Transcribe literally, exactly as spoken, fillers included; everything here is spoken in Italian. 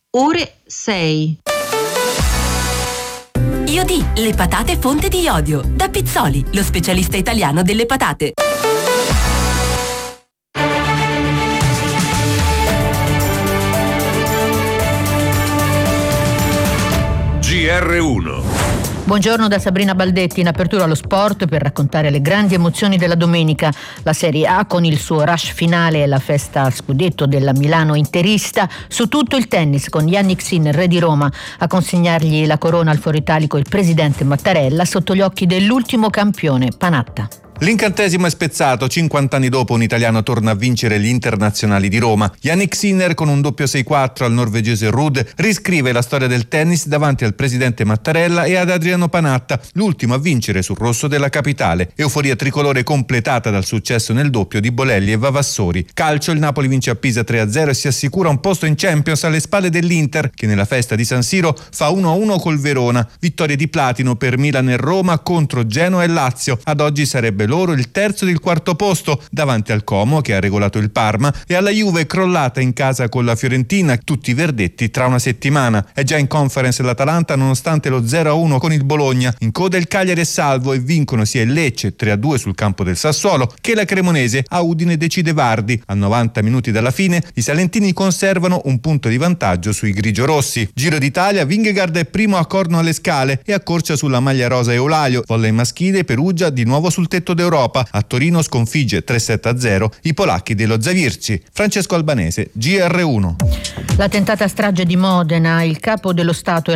ore sei. Io Di, le patate fonte di iodio. Da Pizzoli, lo specialista italiano delle patate. G R uno. Buongiorno da Sabrina Baldetti, in apertura allo sport per raccontare le grandi emozioni della domenica. La Serie A con il suo rush finale e la festa al scudetto della Milano interista. Su tutto il tennis con Jannik Sinner, re di Roma, a consegnargli la corona al Foro Italico il presidente Mattarella sotto gli occhi dell'ultimo campione Panatta. L'incantesimo è spezzato, cinquanta anni dopo un italiano torna a vincere gli internazionali di Roma. Jannik Sinner con un doppio sei quattro al norvegese Ruud riscrive la storia del tennis davanti al presidente Mattarella e ad Adriano Panatta, l'ultimo a vincere sul rosso della capitale. Euforia tricolore completata dal successo nel doppio di Bolelli e Vavassori. Calcio, il Napoli vince a Pisa tre a zero e si assicura un posto in Champions alle spalle dell'Inter, che nella festa di San Siro fa uno a uno col Verona. Vittorie di platino per Milan e Roma contro Genoa e Lazio. Ad oggi sarebbe loro il terzo ed il quarto posto davanti al Como, che ha regolato il Parma, e alla Juve crollata in casa con la Fiorentina, tutti verdetti tra una settimana. È già in conference l'Atalanta nonostante lo zero a uno con il Bologna. In coda il Cagliari è salvo e vincono sia il Lecce tre a due sul campo del Sassuolo che la Cremonese. A Udine decide Vardi. A novanta minuti dalla fine i salentini conservano un punto di vantaggio sui grigiorossi. Giro d'Italia, Vingegaard è primo a Corno alle Scale e accorcia sulla maglia rosa Eulaio. Volley maschile, Perugia di nuovo sul tetto d'Europa. A Torino sconfigge tre sette a zero i polacchi dello Zavirci. Francesco Albanese, G R uno. La tentata strage di Modena, il capo dello Stato